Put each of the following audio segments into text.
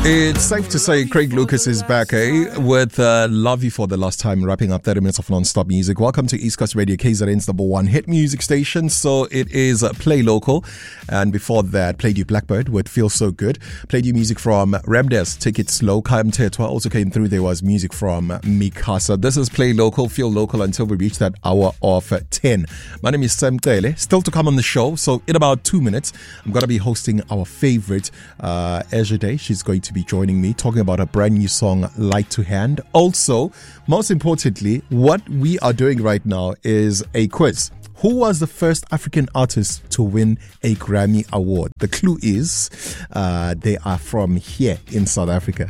It's safe to say Craig Lucas is back, with Love You for the last time, wrapping up 30 minutes of non-stop music. Welcome to East Coast Radio, KZN's #1 hit music station. So it is Play Local. And before that, played you Blackbird with Feel So Good. Played you music from Ramdes, Take It Slow. Khaim Tetwa also came through. There was music from Mikasa. This is Play Local, Feel Local until we reach that hour of 10. My name is Sam Tele. Still to come on the show. So in about 2 minutes, I'm going to be hosting our favorite Azure Day. She's going to be joining me, talking about a brand new song, Light to Hand. Also, most importantly, what we are doing right now is a quiz. Who was the first African artist to win a Grammy Award? The clue is they are from here in South Africa.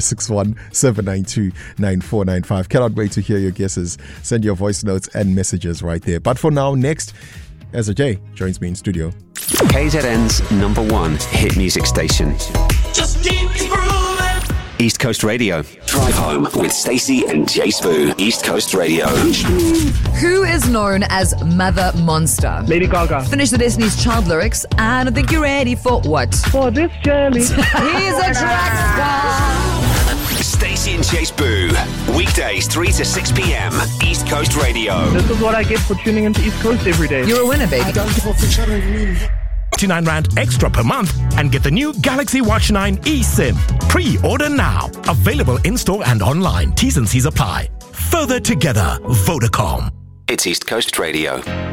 061-792-9495. Cannot wait to hear your guesses. Send your voice notes and messages right there. But for now, next, Ezra J joins me in studio. KZN's #1 hit music station. Just keep grooving. East Coast Radio. Drive home with Stacey and Jay Spoo. East Coast Radio. Who is known as Mother Monster? Lady Gaga. Finish the Destiny's Child lyrics, and I think you're ready for what? For this journey. He's a track star. Stacey and Jay Spoo. Weekdays 3 to 6 p.m. East Coast Radio. This is what I get for tuning into East Coast every day. You're a winner, baby. R$59 extra per month and get the new Galaxy Watch 9 eSIM. Pre-order now. Available in-store and online. T's and C's apply. Further together, Vodacom. It's East Coast Radio.